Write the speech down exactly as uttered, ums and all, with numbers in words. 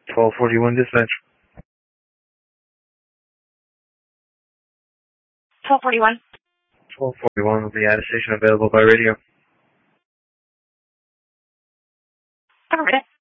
twelve forty-one dispatch. twelve forty-one. twelve forty-one will be at a station available by radio. Okay.